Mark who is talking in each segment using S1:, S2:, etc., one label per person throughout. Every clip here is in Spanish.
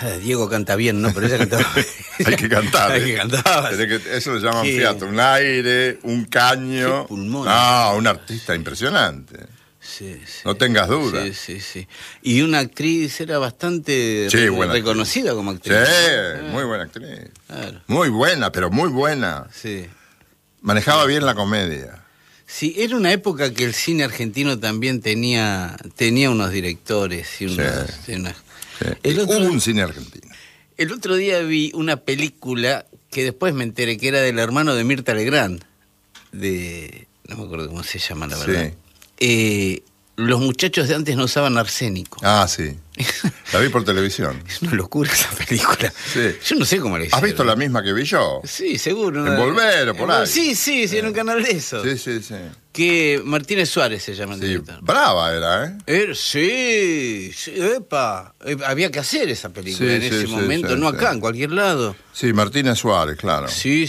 S1: Diego canta bien, ¿no? Pero ella cantaba.
S2: Hay que cantar.
S1: Hay que cantar.
S2: Eso lo llaman
S1: Sí.
S2: fiato, un aire, un caño.
S1: Qué pulmón.
S2: No, un artista impresionante.
S1: Sí, sí.
S2: No tengas duda.
S1: Sí, sí, sí. Y una actriz era bastante
S2: Sí, buena
S1: reconocida como actriz.
S2: Sí, muy buena actriz.
S1: Claro.
S2: Muy buena, pero muy buena.
S1: Sí.
S2: Manejaba bien la comedia.
S1: Sí, era una época que el cine argentino también tenía unos directores y unas...
S2: Sí.
S1: y unas-
S2: Sí.
S1: El otro-
S2: Hubo un cine argentino.
S1: El otro día vi una película que después me enteré que era del hermano de Mirta Legrand, no me acuerdo cómo se llama la verdad. Los muchachos de antes no usaban arsénico.
S2: Ah, sí. La vi por televisión.
S1: Es una locura esa película.
S2: Sí.
S1: Yo no sé cómo la hicieron.
S2: ¿Has visto la misma que vi yo?
S1: Sí, seguro.
S2: En Volver o por ahí.
S1: Sí, en un canal de eso.
S2: Sí, sí, sí.
S1: Que Martínez Suárez se llama el
S2: Sí,
S1: director.
S2: brava era, ¿eh?
S1: Sí, epa. Había que hacer esa película
S2: Sí,
S1: en
S2: sí,
S1: ese
S2: sí,
S1: momento,
S2: sí,
S1: no
S2: sí.
S1: acá, en cualquier lado.
S2: Sí, Martínez Suárez, claro.
S1: Sí.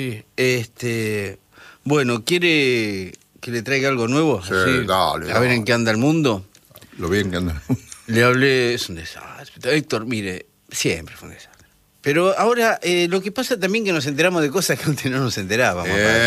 S1: Bueno, ¿quiere que le traiga algo nuevo?
S2: Sí,
S1: Así,
S2: dale,
S1: a ver
S2: dale.
S1: en qué anda el mundo.
S2: Lo bien que anda.
S1: Le hablé, es un desastre. Héctor, mire, siempre fue un desastre. Pero ahora, lo que pasa también que nos enteramos de cosas que antes no nos enterábamos.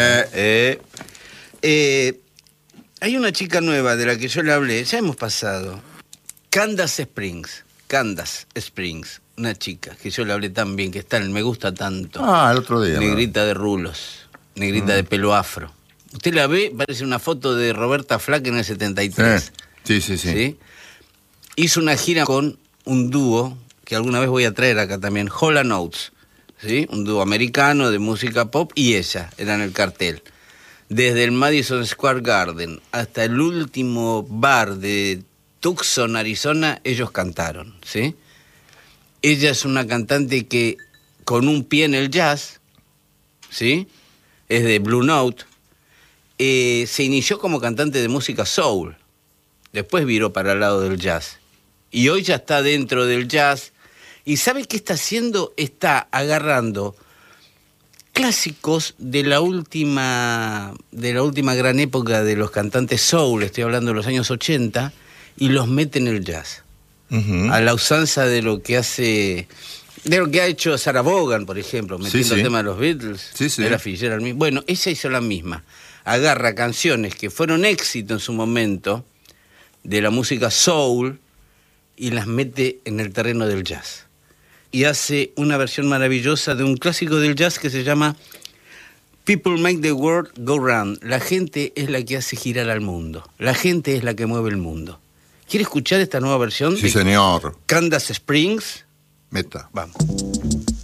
S1: Hay una chica nueva de la que yo le hablé, ya hemos pasado. Candace Springs, una chica que yo le hablé tan bien, que está en Me Gusta Tanto.
S2: Ah, el otro día.
S1: Negrita de rulos, negrita de pelo afro. Usted la ve, parece una foto de Roberta Flack en el 73.
S2: Sí.
S1: ¿Sí? Hizo una gira con un dúo que alguna vez voy a traer acá también, Hall & Oates, ¿sí? Un dúo americano de música pop y ella era en el cartel. Desde el Madison Square Garden hasta el último bar de Tucson, Arizona, ellos cantaron, ¿sí? Ella es una cantante que con un pie en el jazz, ¿sí? Es de Blue Note. Se inició como cantante de música soul. Después viró para el lado del jazz. Y hoy ya está dentro del jazz. ¿Y sabe qué está haciendo? Está agarrando clásicos de la última gran época de los cantantes soul, estoy hablando de los años 80, y los mete en el jazz. A la usanza de lo que ha hecho Sarah Vaughan, por ejemplo, metiendo el tema de los Beatles, de la Fitzgerald. Bueno, ella hizo la misma. Agarra canciones que fueron éxito en su momento de la música soul y las mete en el terreno del jazz. Y hace una versión maravillosa de un clásico del jazz que se llama People Make the World Go Round. La gente es la que hace girar al mundo. La gente es la que mueve el mundo. ¿Quiere escuchar esta nueva versión?
S2: Sí, señor.
S1: Candace Springs.
S2: Meta.
S1: Vamos.